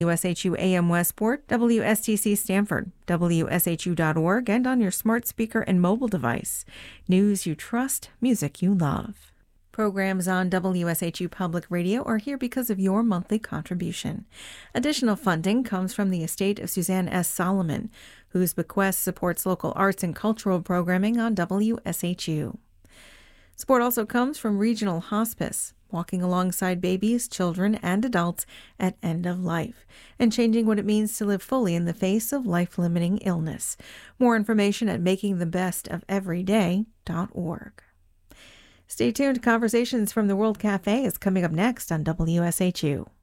WSHU AM Westport, WSTC Stanford, WSHU.org, and on your smart speaker and mobile device. News you trust, music you love. Programs on WSHU Public Radio are here because of your monthly contribution. Additional funding comes from the estate of Suzanne S. Solomon, whose bequest supports local arts and cultural programming on WSHU. Support also comes from Regional Hospice, walking alongside babies, children, and adults at end of life, and changing what it means to live fully in the face of life-limiting illness. More information at makingthebestofeveryday.org. Stay tuned. Conversations from the World Cafe is coming up next on WSHU.